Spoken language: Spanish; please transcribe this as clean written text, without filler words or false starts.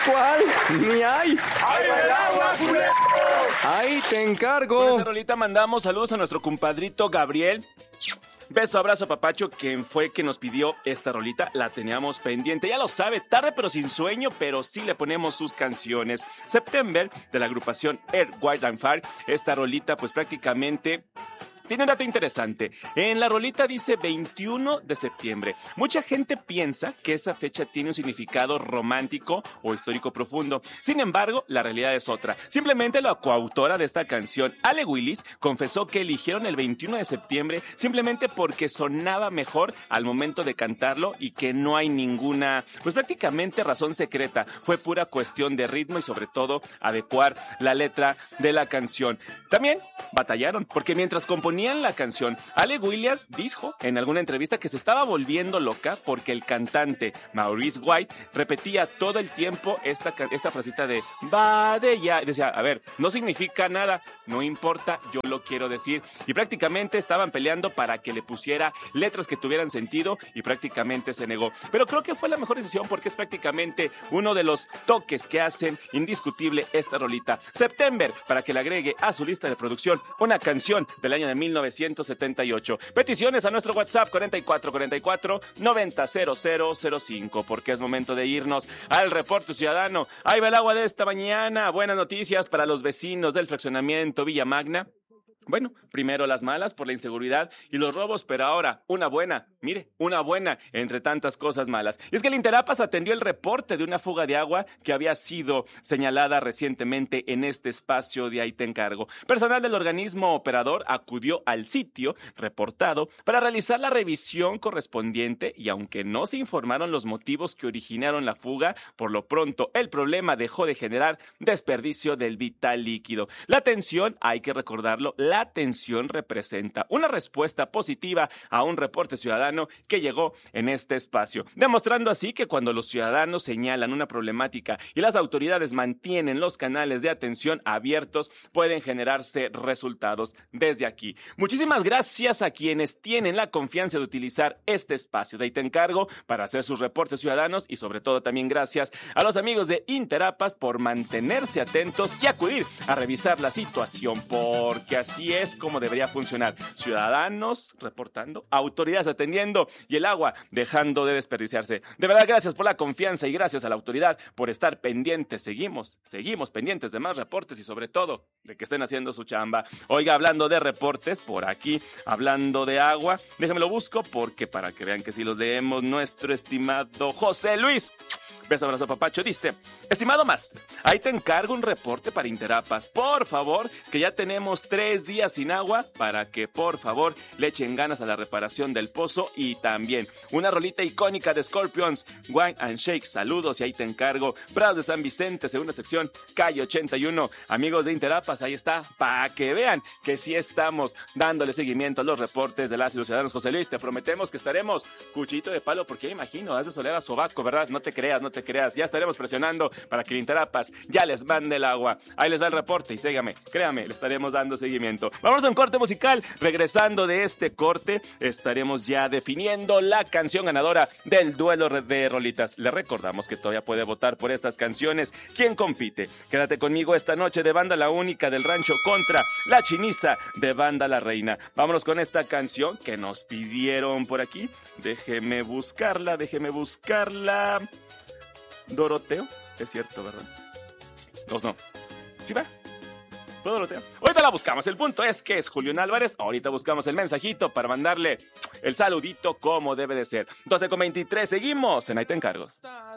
¿Cuál? Ni hay. ¡Ahí va el agua, culeros! Ahí te encargo. Con esta rolita mandamos saludos a nuestro compadrito Gabriel. Beso, abrazo, papacho, quien fue que nos pidió esta rolita. La teníamos pendiente, ya lo sabe, tarde pero sin sueño, pero sí le ponemos sus canciones. September, de la agrupación Earth, Wind and Fire. Esta rolita, pues prácticamente tiene un dato interesante. En la rolita dice 21 de septiembre. Mucha gente piensa que esa fecha tiene un significado romántico o histórico profundo. Sin embargo, la realidad es otra. Simplemente la coautora de esta canción, Ale Willis, confesó que eligieron el 21 de septiembre simplemente porque sonaba mejor al momento de cantarlo y que no hay ninguna, pues prácticamente razón secreta. Fue pura cuestión de ritmo y sobre todo adecuar la letra de la canción. También batallaron porque mientras componían la canción, Ale Williams dijo en alguna entrevista que se estaba volviendo loca porque el cantante Maurice White repetía todo el tiempo esta frasita de va de ya. Decía, a ver, no significa nada, no importa, yo lo quiero decir. Y prácticamente estaban peleando para que le pusiera letras que tuvieran sentido y prácticamente se negó. Pero creo que fue la mejor decisión porque es prácticamente uno de los toques que hacen indiscutible esta rolita. September, para que le agregue a su lista de producción una canción del año de 1978. Peticiones a nuestro WhatsApp 4444-900005, porque es momento de irnos al reporte ciudadano. Ahí va el agua de esta mañana. Buenas noticias para los vecinos del fraccionamiento Villa Magna. Bueno, primero las malas por la inseguridad y los robos, pero ahora una buena, mire, una buena entre tantas cosas malas. Y es que el Interapas atendió el reporte de una fuga de agua que había sido señalada recientemente en este espacio de Ahí te encargo. Personal del organismo operador acudió al sitio reportado para realizar la revisión correspondiente y aunque no se informaron los motivos que originaron la fuga, por lo pronto el problema dejó de generar desperdicio del vital líquido. La atención, hay que recordarlo, la atención representa una respuesta positiva a un reporte ciudadano que llegó en este espacio, demostrando así que cuando los ciudadanos señalan una problemática y las autoridades mantienen los canales de atención abiertos, pueden generarse resultados desde aquí. Muchísimas gracias a quienes tienen la confianza de utilizar este espacio de Ahí te encargo para hacer sus reportes ciudadanos y sobre todo también gracias a los amigos de Interapas por mantenerse atentos y acudir a revisar la situación, porque así es como debería funcionar. Ciudadanos reportando, autoridades atendiendo y el agua dejando de desperdiciarse. De verdad, gracias por la confianza y gracias a la autoridad por estar pendientes. Seguimos pendientes de más reportes y sobre todo de que estén haciendo su chamba. Oiga, hablando de reportes, por aquí, hablando de agua, déjenme lo busco porque para que vean que sí los leemos, nuestro estimado José Luis. Beso, abrazo, papacho. Dice, estimado máster, ahí te encargo un reporte para Interapas. Por favor, que ya tenemos 3 días sin agua para que, por favor, le echen ganas a la reparación del pozo y también una rolita icónica de Scorpions, Wine and Shake. Saludos y ahí te encargo. Prados de San Vicente, segunda sección, calle 81. Amigos de Interapas, ahí está, para que vean que sí estamos dándole seguimiento a los reportes de las y los ciudadanos. José Luis, te prometemos que estaremos cuchillito de palo porque ya imagino, has de soler a sobaco, ¿verdad? No te creas, ya estaremos presionando para que el Interapas ya les mande el agua. Ahí les va el reporte y sígame, créame, le estaremos dando seguimiento. Vamos a un corte musical. Regresando de este corte, estaremos ya definiendo la canción ganadora del duelo de rolitas. Le recordamos que todavía puede votar por estas canciones. ¿Quién compite? Quédate conmigo esta noche de Banda La Única del Rancho contra La Chiniza de Banda La Reina. Vámonos con esta canción que nos pidieron por aquí. Déjeme buscarla. Doroteo, es cierto, ¿verdad? No. ¿Sí va? ¿Puedo Doroteo? Ahorita la buscamos. El punto es que es Julián Álvarez. Ahorita buscamos el mensajito para mandarle el saludito como debe de ser. 12:23, seguimos en Ahí te encargo.